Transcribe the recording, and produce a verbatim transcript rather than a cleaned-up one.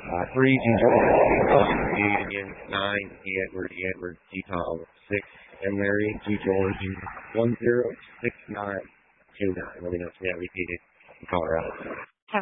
Uh, three, G George. Union, nine, E Edward, E Edward, G Tom, six, and Larry, G George, one zero six nine two nine. Let me know if you have repeated in Colorado.